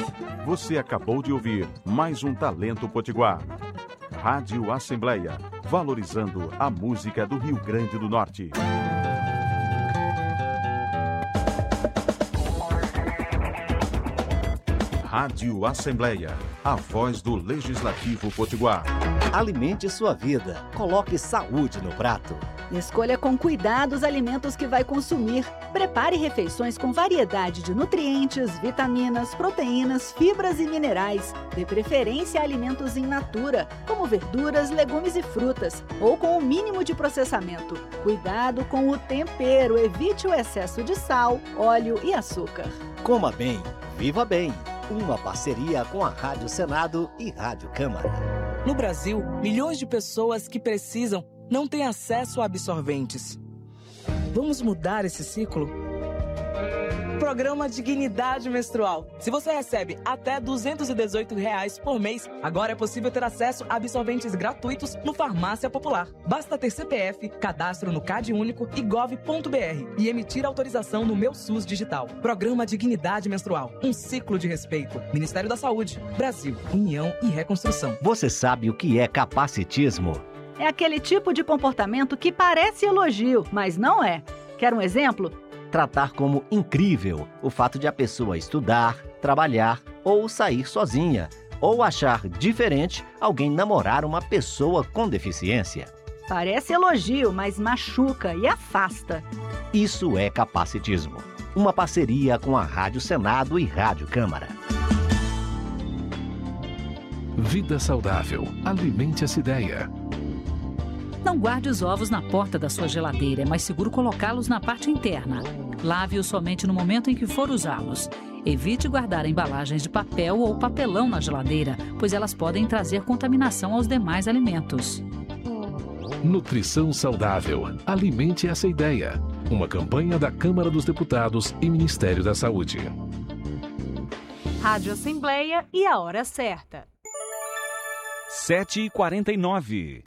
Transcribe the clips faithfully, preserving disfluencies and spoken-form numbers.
Você acabou de ouvir mais um Talento Potiguar. Rádio Assembleia, valorizando a música do Rio Grande do Norte. Rádio Assembleia, a voz do Legislativo Potiguar. Alimente sua vida, coloque saúde no prato. Escolha com cuidado os alimentos que vai consumir. Prepare refeições com variedade de nutrientes, vitaminas, proteínas, fibras e minerais. Dê preferência a alimentos in natura, como verduras, legumes e frutas, ou com o mínimo de processamento. Cuidado com o tempero, evite o excesso de sal, óleo e açúcar. Coma bem, viva bem. Uma parceria com a Rádio Senado e Rádio Câmara. No Brasil, milhões de pessoas que precisam não têm acesso a absorventes. Vamos mudar esse ciclo? Programa Dignidade Menstrual. Se você recebe até duzentos e dezoito reais por mês, agora é possível ter acesso a absorventes gratuitos no Farmácia Popular. Basta ter C P F, cadastro no CadÚnico e gov ponto br e emitir autorização no Meu SUS Digital. Programa Dignidade Menstrual. Um ciclo de respeito. Ministério da Saúde. Brasil. União e Reconstrução. Você sabe o que é capacitismo? É aquele tipo de comportamento que parece elogio, mas não é. Quer um exemplo? Tratar como incrível o fato de a pessoa estudar, trabalhar ou sair sozinha, ou achar diferente alguém namorar uma pessoa com deficiência. Parece elogio, mas machuca e afasta. Isso é capacitismo. Uma parceria com a Rádio Senado e Rádio Câmara. Vida saudável. Alimente essa ideia. Não guarde os ovos na porta da sua geladeira, é mais seguro colocá-los na parte interna. Lave-os somente no momento em que for usá-los. Evite guardar embalagens de papel ou papelão na geladeira, pois elas podem trazer contaminação aos demais alimentos. Nutrição saudável. Alimente essa ideia. Uma campanha da Câmara dos Deputados e Ministério da Saúde. Rádio Assembleia e a hora certa. sete e quarenta e nove.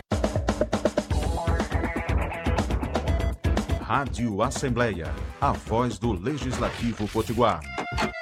Rádio Assembleia, a voz do Legislativo Potiguar.